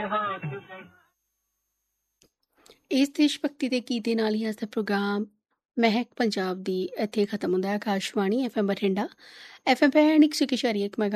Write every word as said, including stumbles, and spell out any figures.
ਇਸ ਦੇਸ਼ ਭਗਤੀ ਦੇ ਗੀਤ ਦੇ ਨਾਲ ਹੀ ਅੱਜ ਦਾ ਪ੍ਰੋਗਰਾਮ ਮਹਿਕ ਪੰਜਾਬ ਦੀ ਇੱਥੇ ਖਤਮ ਹੁੰਦਾ ਹੈ। Akashvani F M Bathinda, F M ਪੈਂਹਠ ਇੱਕ ਸੌ ਇੱਕ